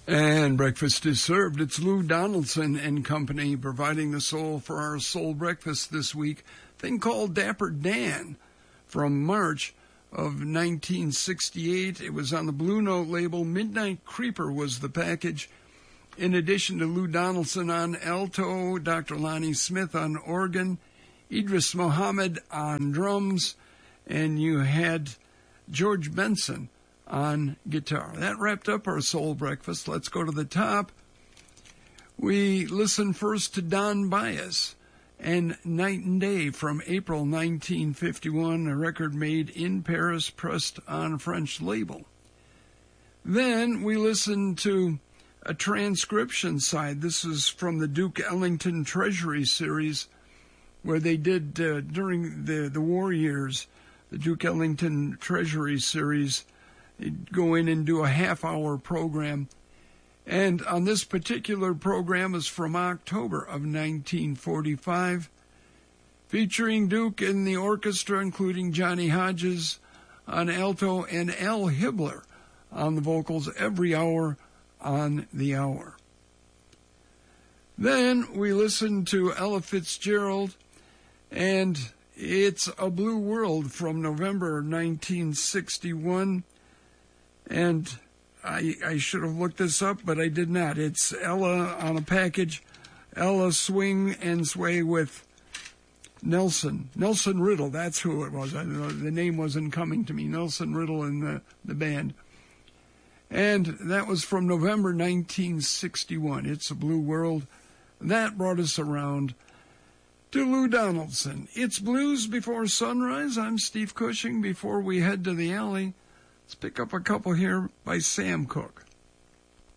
And breakfast is served. It's Lou Donaldson and Company providing the soul for our soul breakfast this week. Thing called Dapper Dan from March of 1968. It was on the Blue Note label. Midnight Creeper was the package. In addition to Lou Donaldson on alto, Dr. Lonnie Smith on organ, Idris Muhammad on drums, and you had George Benson on guitar. That wrapped up our soul breakfast. Let's go to the top. We listen first to Don Byas and Night and Day from April 1951, a record made in Paris, pressed on a French label. Then we listen to a transcription side. This is from the Duke Ellington Treasury series, where they did, during the war years, the Duke Ellington Treasury series, they'd go in and do a half-hour program. And on this particular program is from October of 1945, featuring Duke in the orchestra, including Johnny Hodges on alto and Al Hibbler on the vocals, every hour on the hour. Then we listen to Ella Fitzgerald, and It's a Blue World from November 1961. And I should have looked this up, but I did not. It's Ella on a package. Ella Swing and Sway with Nelson Riddle. That's who it was. The name wasn't coming to me. Nelson Riddle and the band. And that was from November 1961. It's a Blue World. That brought us around to Lou Donaldson. It's Blues Before Sunrise. I'm Steve Cushing. Before we head to the alley, let's pick up a couple here by Sam Cooke.